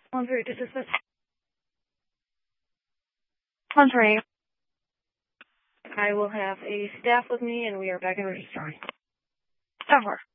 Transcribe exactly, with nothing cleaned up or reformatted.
One three, this is this. One three. I will have a staff with me, and we are back in registry. Over.